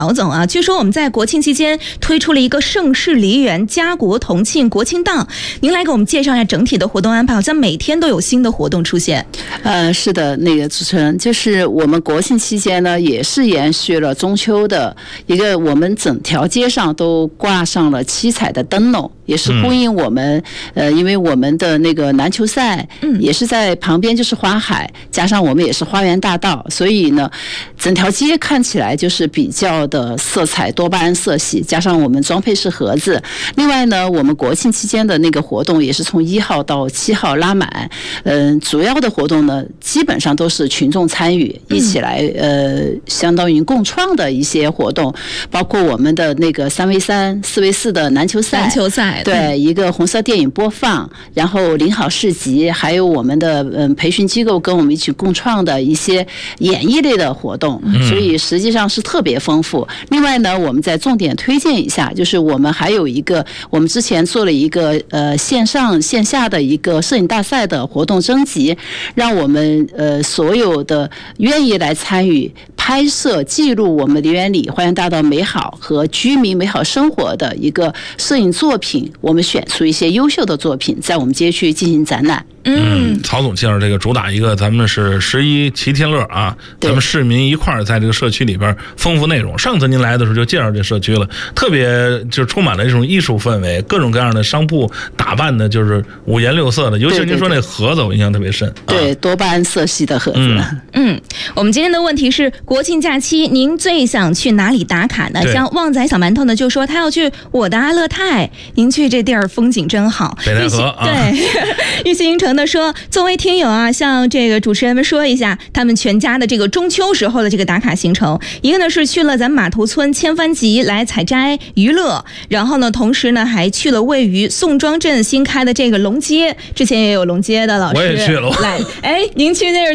曹总啊，据说我们在国庆期间推出了一个盛世梨园家国同庆国庆档，您来给我们介绍一下整体的活动安排，好像每天都有新的活动出现。 是的，那个主持人，就是我们国庆期间呢，也是延续了中秋的一个，我们整条街上都挂上了七彩的灯笼，也是呼应我们因为我们的那个篮球赛也是在旁边就是花海，加上我们也是花园大道，所以呢整条街看起来就是比较的色彩多巴胺色系，加上我们装配式盒子。另外呢，我们国庆期间的那个活动也是从1号到7号拉满，主要的活动呢基本上都是群众参与一起来相当于共创的一些活动，包括我们的那个3v3、4v4的篮球赛，对，一个红色电影播放，然后领好市集，还有我们的培训机构跟我们一起共创的一些演艺类的活动，所以实际上是特别丰富。另外呢，我们再重点推荐一下，就是我们还有一个，我们之前做了一个线上线下的一个摄影大赛的活动征集，让我们所有的愿意来参与拍摄记录我们梨园里花园大道美好和居民美好生活的一个摄影作品，我们选出一些优秀的作品在我们街区进行展览。 曹总介绍这个主打一个，咱们是11齐天乐啊，咱们市民一块儿在这个社区里边丰富内容。上次您来的时候就介绍这社区了，特别就充满了这种艺术氛围，各种各样的商铺打扮的就是五颜六色的，尤其是您说那盒子我印象特别深。 对，多巴胺色系的盒子。 我们今天的问题是国庆假期您最想去哪里打卡呢？像旺仔小馒头呢就说他要去我的阿勒泰，您去这地儿风景真好。 北戴河啊， 对，玉溪银城的说，作为听友啊，向这个主持人们说一下他们全家的这个中秋时候的这个打卡行程。一个呢是去了咱码头村千帆集来采摘娱乐，然后呢同时呢还去了位于宋庄镇新开的这个龙街，之前也有龙街的老师， 我也去了。 来，您去那儿